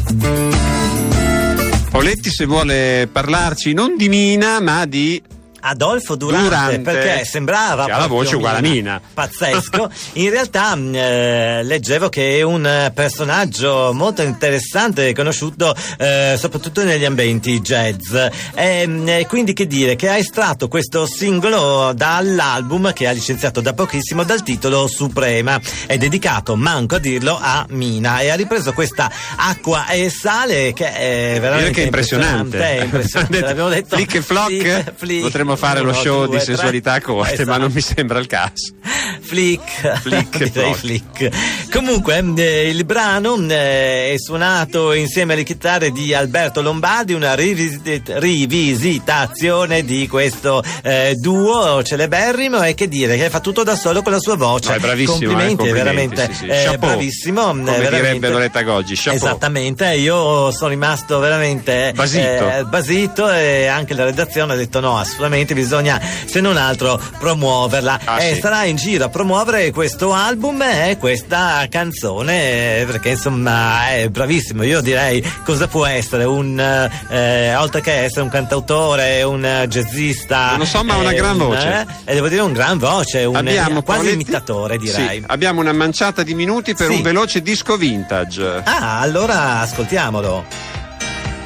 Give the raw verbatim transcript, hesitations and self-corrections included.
Poletti, se vuole parlarci non di Mina ma di Adolfo Durante, Durante, perché sembrava che ha la voce uguale a Mina, pazzesco. In realtà eh, leggevo che è un personaggio molto interessante, conosciuto eh, soprattutto negli ambienti jazz, e quindi che dire, che ha estratto questo singolo dall'album che ha licenziato da pochissimo dal titolo Suprema, è dedicato, manco a dirlo, a Mina, e ha ripreso questa Acqua e Sale che è veramente che è impressionante, è impressionante. L'abbiamo detto flick e flock, flick, flick, potremmo fare uno, lo show due, di sensualità a corte, esatto. ma non mi sembra il caso. Flick, flick, direi flick. Comunque eh, il brano eh, è suonato insieme alle chitarre di Alberto Lombardi, una rivisit- rivisitazione di questo eh, duo celeberrimo, e che dire, che fa tutto da solo con la sua voce. No, è bravissimo, complimenti, eh, complimenti, veramente sì, sì. Eh, Chapeau, bravissimo, come veramente. direbbe Loretta Goggi, chapeau. Esattamente, io sono rimasto veramente basito, eh, basito e anche la redazione ha detto no, assolutamente bisogna, se non altro, promuoverla. Ah, e sì. sarà in giro a promuovere questo album e questa canzone, perché insomma è bravissimo. Io direi, cosa può essere un eh, oltre che essere un cantautore, un jazzista, non lo so, ma ha una eh, gran un, voce, eh, e devo dire un gran voce, un abbiamo eh, quasi Poletti, imitatore, direi. sì, abbiamo una manciata di minuti per Sì. un veloce disco vintage. Ah, allora ascoltiamolo.